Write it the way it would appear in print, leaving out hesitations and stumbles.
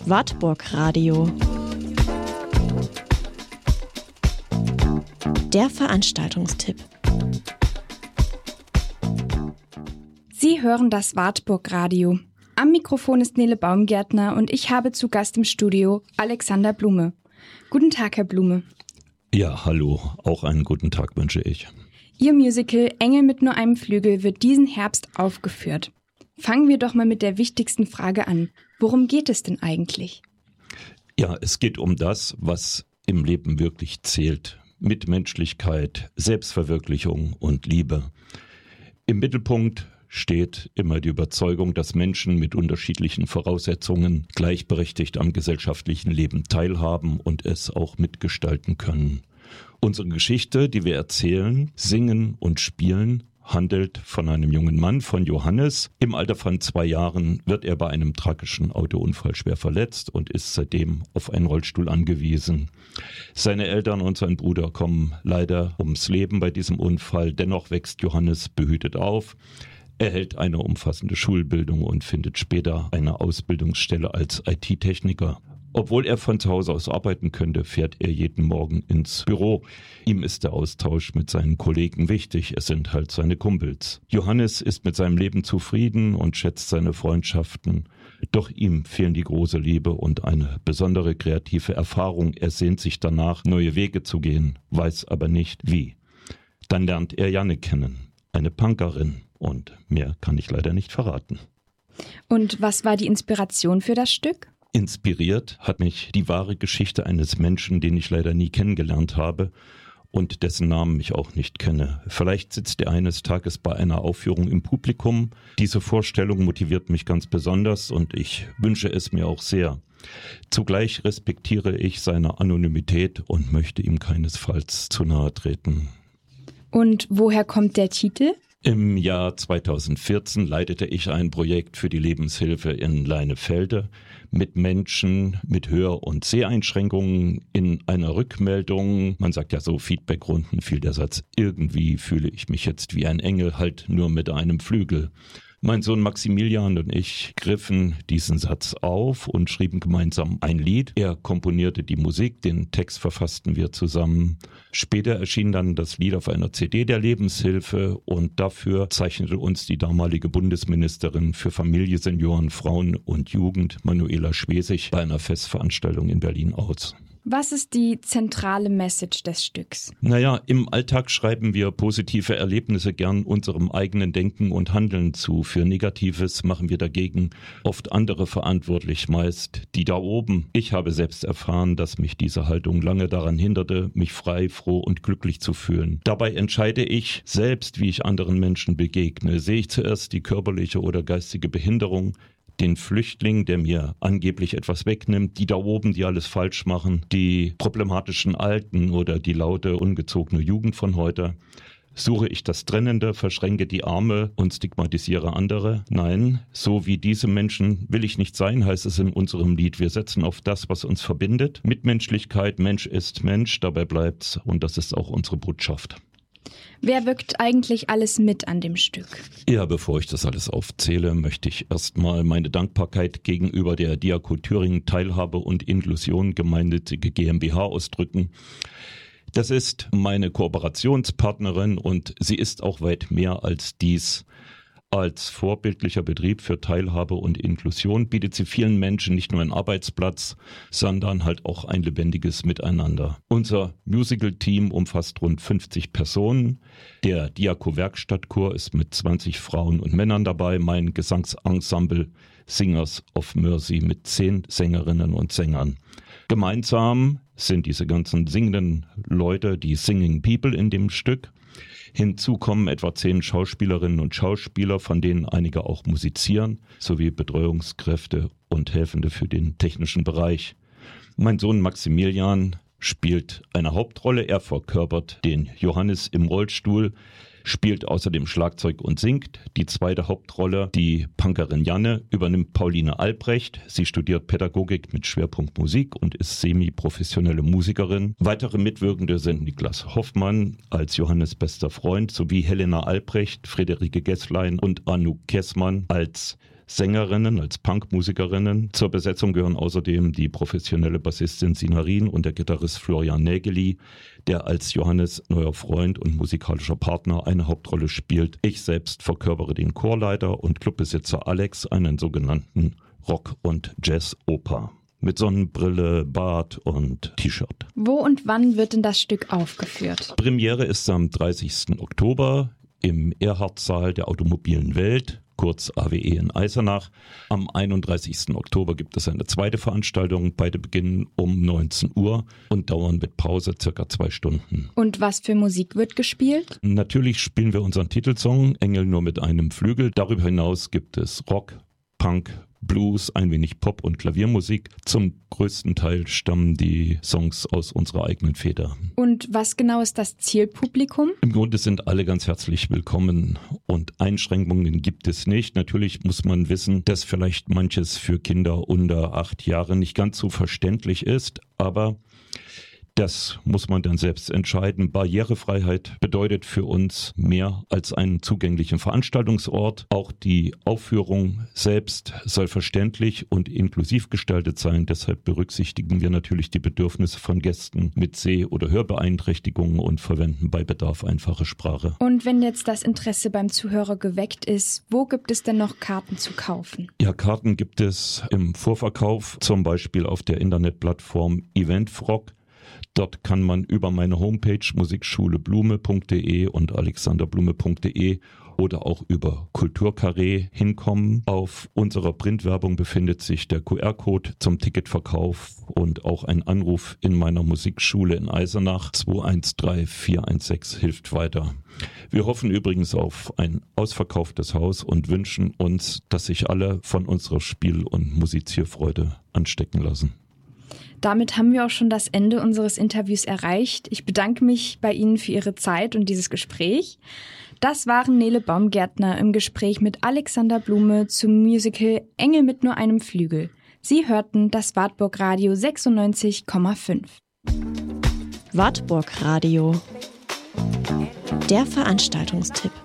Wartburg Radio. Der Veranstaltungstipp. Sie hören das Wartburg Radio. Am Mikrofon ist Nele Baumgärtner und ich habe zu Gast im Studio Alexander Blume. Guten Tag, Herr Blume. Ja, hallo. Auch einen guten Tag wünsche ich. Ihr Musical Engel mit nur einem Flügel wird diesen Herbst aufgeführt. Fangen wir doch mal mit der wichtigsten Frage an. Worum geht es denn eigentlich? Ja, es geht um das, was im Leben wirklich zählt. Mitmenschlichkeit, Selbstverwirklichung und Liebe. Im Mittelpunkt steht immer die Überzeugung, dass Menschen mit unterschiedlichen Voraussetzungen gleichberechtigt am gesellschaftlichen Leben teilhaben und es auch mitgestalten können. Unsere Geschichte, die wir erzählen, singen und spielen, handelt von einem jungen Mann, von Johannes. Im Alter von 2 Jahren wird er bei einem tragischen Autounfall schwer verletzt und ist seitdem auf einen Rollstuhl angewiesen. Seine Eltern und sein Bruder kommen leider ums Leben bei diesem Unfall. Dennoch wächst Johannes behütet auf. Er erhält eine umfassende Schulbildung und findet später eine Ausbildungsstelle als IT-Techniker. Obwohl er von zu Hause aus arbeiten könnte, fährt er jeden Morgen ins Büro. Ihm ist der Austausch mit seinen Kollegen wichtig, es sind halt seine Kumpels. Johannes ist mit seinem Leben zufrieden und schätzt seine Freundschaften. Doch ihm fehlen die große Liebe und eine besondere kreative Erfahrung. Er sehnt sich danach, neue Wege zu gehen, weiß aber nicht wie. Dann lernt er Janne kennen, eine Punkerin, und mehr kann ich leider nicht verraten. Und was war die Inspiration für das Stück? Inspiriert hat mich die wahre Geschichte eines Menschen, den ich leider nie kennengelernt habe und dessen Namen ich auch nicht kenne. Vielleicht sitzt er eines Tages bei einer Aufführung im Publikum. Diese Vorstellung motiviert mich ganz besonders und ich wünsche es mir auch sehr. Zugleich respektiere ich seine Anonymität und möchte ihm keinesfalls zu nahe treten. Und woher kommt der Titel? Im Jahr 2014 leitete ich ein Projekt für die Lebenshilfe in Leinefelde mit Menschen mit Hör- und Seheinschränkungen. In einer Rückmeldung, man sagt ja so Feedbackrunden, fiel der Satz: irgendwie fühle ich mich jetzt wie ein Engel, halt nur mit einem Flügel. Mein Sohn Maximilian und ich griffen diesen Satz auf und schrieben gemeinsam ein Lied. Er komponierte die Musik, den Text verfassten wir zusammen. Später erschien dann das Lied auf einer CD der Lebenshilfe und dafür zeichnete uns die damalige Bundesministerin für Familie, Senioren, Frauen und Jugend, Manuela Schwesig, bei einer Festveranstaltung in Berlin aus. Was ist die zentrale Message des Stücks? Naja, im Alltag schreiben wir positive Erlebnisse gern unserem eigenen Denken und Handeln zu. Für Negatives machen wir dagegen oft andere verantwortlich, meist die da oben. Ich habe selbst erfahren, dass mich diese Haltung lange daran hinderte, mich frei, froh und glücklich zu fühlen. Dabei entscheide ich selbst, wie ich anderen Menschen begegne. Sehe ich zuerst die körperliche oder geistige Behinderung, den Flüchtling, der mir angeblich etwas wegnimmt, die da oben, die alles falsch machen, die problematischen Alten oder die laute, ungezogene Jugend von heute. Suche ich das Trennende, verschränke die Arme und stigmatisiere andere? Nein, so wie diese Menschen will ich nicht sein, heißt es in unserem Lied. Wir setzen auf das, was uns verbindet. Mitmenschlichkeit, Mensch ist Mensch, dabei bleibt's und das ist auch unsere Botschaft. Wer wirkt eigentlich alles mit an dem Stück? Ja, bevor ich das alles aufzähle, möchte ich erstmal meine Dankbarkeit gegenüber der Diako Thüringen Teilhabe und Inklusion gemeinnützige GmbH ausdrücken. Das ist meine Kooperationspartnerin und sie ist auch weit mehr als dies. Als vorbildlicher Betrieb für Teilhabe und Inklusion bietet sie vielen Menschen nicht nur einen Arbeitsplatz, sondern halt auch ein lebendiges Miteinander. Unser Musical-Team umfasst rund 50 Personen. Der Diako Werkstattchor ist mit 20 Frauen und Männern dabei. Mein Gesangsensemble Singers of Mercy mit 10 Sängerinnen und Sängern. Gemeinsam sind diese ganzen singenden Leute die Singing People in dem Stück. Hinzu kommen etwa 10 Schauspielerinnen und Schauspieler, von denen einige auch musizieren, sowie Betreuungskräfte und Helfende für den technischen Bereich. Mein Sohn Maximilian spielt eine Hauptrolle. Er verkörpert den Johannes im Rollstuhl, spielt außerdem Schlagzeug und singt. Die zweite Hauptrolle, die Punkerin Janne, übernimmt Pauline Albrecht. Sie studiert Pädagogik mit Schwerpunkt Musik und ist semi-professionelle Musikerin. Weitere Mitwirkende sind Niklas Hoffmann als Johannes bester Freund sowie Helena Albrecht, Friederike Gesslein und Anouk Kessmann als Sängerinnen, als Punkmusikerinnen. Zur Besetzung gehören außerdem die professionelle Bassistin Sinarin und der Gitarrist Florian Nägeli, der als Johannes neuer Freund und musikalischer Partner eine Hauptrolle spielt. Ich selbst verkörpere den Chorleiter und Clubbesitzer Alex, einen sogenannten Rock- und Jazz-Opa. Mit Sonnenbrille, Bart und T-Shirt. Wo und wann wird denn das Stück aufgeführt? Premiere ist am 30. Oktober im Erhard-Saal der Automobilen Welt, kurz AWE in Eisenach. Am 31. Oktober gibt es eine zweite Veranstaltung. Beide beginnen um 19 Uhr und dauern mit Pause circa 2 Stunden. Und was für Musik wird gespielt? Natürlich spielen wir unseren Titelsong Engel nur mit einem Flügel. Darüber hinaus gibt es Rock, Punk, Blues, ein wenig Pop- und Klaviermusik. Zum größten Teil stammen die Songs aus unserer eigenen Feder. Und was genau ist das Zielpublikum? Im Grunde sind alle ganz herzlich willkommen und Einschränkungen gibt es nicht. Natürlich muss man wissen, dass vielleicht manches für Kinder unter 8 Jahre nicht ganz so verständlich ist, aber das muss man dann selbst entscheiden. Barrierefreiheit bedeutet für uns mehr als einen zugänglichen Veranstaltungsort. Auch die Aufführung selbst soll verständlich und inklusiv gestaltet sein. Deshalb berücksichtigen wir natürlich die Bedürfnisse von Gästen mit Seh- oder Hörbeeinträchtigungen und verwenden bei Bedarf einfache Sprache. Und wenn jetzt das Interesse beim Zuhörer geweckt ist, wo gibt es denn noch Karten zu kaufen? Ja, Karten gibt es im Vorverkauf, zum Beispiel auf der Internetplattform Eventfrog. Dort kann man über meine Homepage musiksschuleblume.de und alexanderblume.de oder auch über Kulturkarree hinkommen. Auf unserer Printwerbung befindet sich der QR-Code zum Ticketverkauf und auch ein Anruf in meiner Musikschule in Eisenach. 213416 hilft weiter. Wir hoffen übrigens auf ein ausverkauftes Haus und wünschen uns, dass sich alle von unserer Spiel- und Musizierfreude anstecken lassen. Damit haben wir auch schon das Ende unseres Interviews erreicht. Ich bedanke mich bei Ihnen für Ihre Zeit und dieses Gespräch. Das waren Nele Baumgärtner im Gespräch mit Alexander Blume zum Musical Engel mit nur einem Flügel. Sie hörten das Wartburg Radio 96,5. Wartburg Radio. Der Veranstaltungstipp.